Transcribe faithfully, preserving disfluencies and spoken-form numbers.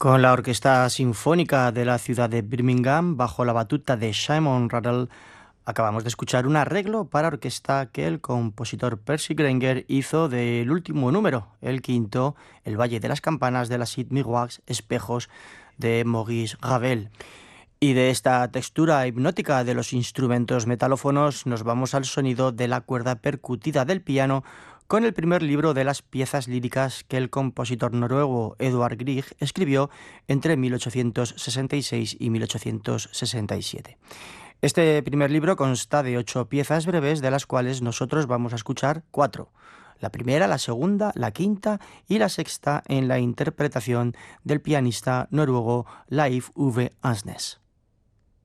Con la Orquesta Sinfónica de la ciudad de Birmingham, bajo la batuta de Simon Rattle, acabamos de escuchar un arreglo para orquesta que el compositor Percy Grainger hizo del último número, el quinto, El Valle de las Campanas de la Cite Miroirs, Espejos, de Maurice Ravel. Y de esta textura hipnótica de los instrumentos metalófonos nos vamos al sonido de la cuerda percutida del piano con el primer libro de las piezas líricas que el compositor noruego Edvard Grieg escribió entre mil ochocientos sesenta y seis y mil ochocientos sesenta y siete. Este primer libro consta de ocho piezas breves, de las cuales nosotros vamos a escuchar cuatro. La primera, la segunda, la quinta y la sexta en la interpretación del pianista noruego Leif Ove Ansnes.